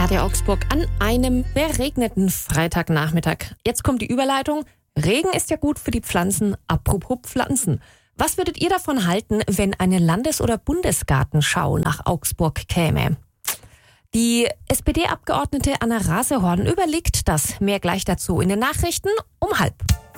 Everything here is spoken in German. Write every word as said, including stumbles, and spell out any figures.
Radio Augsburg an einem verregneten Freitagnachmittag. Jetzt kommt die Überleitung. Regen ist ja gut für die Pflanzen. Apropos Pflanzen. Was würdet ihr davon halten, wenn eine Landes- oder Bundesgartenschau nach Augsburg käme? Die S P D-Abgeordnete Anna Rasehorn überlegt das. Mehr gleich dazu in den Nachrichten um halb.